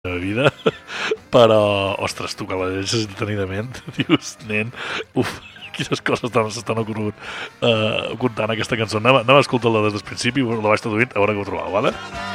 la meva vida, però, ostres, tu que la llegeixes detenidament, dius, nen, quines coses s'estan contant aquesta cançó. Anem a escoltar-la des del principi, la vaig traduint, a veure què ho trobau, vale?